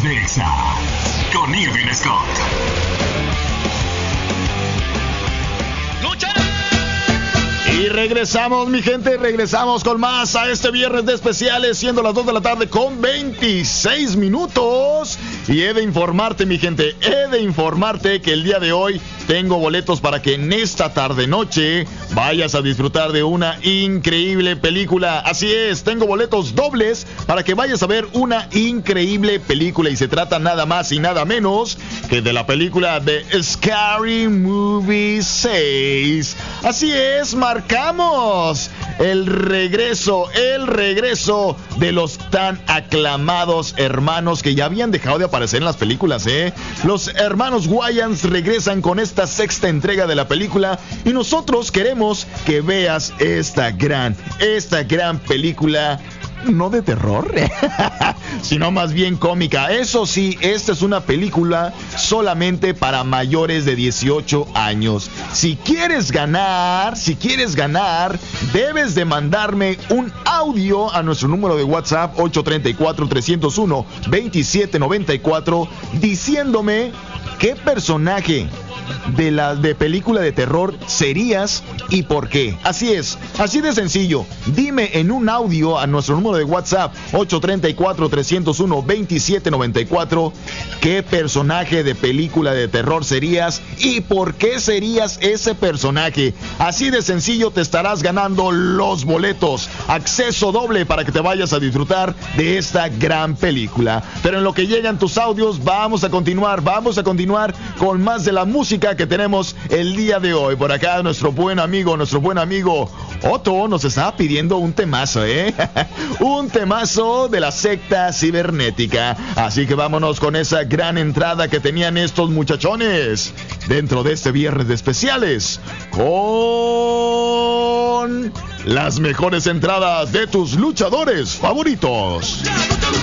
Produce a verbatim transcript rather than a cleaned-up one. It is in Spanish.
de Exa con Irving Scott. Y regresamos, mi gente, regresamos con más a este viernes de especiales, siendo las dos de la tarde con veintiséis minutos. Y he de informarte, mi gente, he de informarte que el día de hoy tengo boletos para que en esta tarde-noche vayas a disfrutar de una increíble película. Así es, tengo boletos dobles para que vayas a ver una increíble película. Y se trata nada más y nada menos que de la película de Scary Movie seis. Así es, marcamos el regreso, el regreso de los tan aclamados hermanos que ya habían dejado de aparecer en las películas, ¿eh? Los hermanos Wayans regresan con esta sexta entrega de la película y nosotros queremos que veas esta gran, esta gran película. No de terror, sino más bien cómica. Eso sí, esta es una película solamente para mayores de dieciocho años. Si quieres ganar, si quieres ganar, debes de mandarme un audio a nuestro número de WhatsApp ocho tres cuatro, tres cero uno, dos siete nueve cuatro diciéndome qué personaje de la de película de terror serías y por qué. Así es, así de sencillo. Dime en un audio a nuestro número de WhatsApp ocho tres cuatro, tres cero uno, dos siete nueve cuatro qué personaje de película de terror serías y por qué serías ese personaje. Así de sencillo te estarás ganando los boletos, acceso doble para que te vayas a disfrutar de esta gran película. Pero en lo que llegan tus audios, vamos a continuar, vamos a continuar con más de la música que tenemos el día de hoy. Por acá nuestro buen amigo, nuestro buen amigo Otto nos estaba pidiendo un temazo, ¿eh? Un temazo de la secta cibernética. Así que vámonos con esa gran entrada que tenían estos muchachones dentro de este viernes de especiales con las mejores entradas de tus luchadores favoritos.